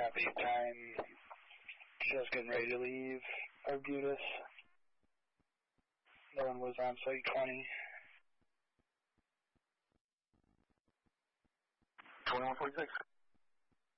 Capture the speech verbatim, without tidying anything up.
copy. Time, just getting ready to leave Arbutus. No one was on site twenty. twenty-one forty-six.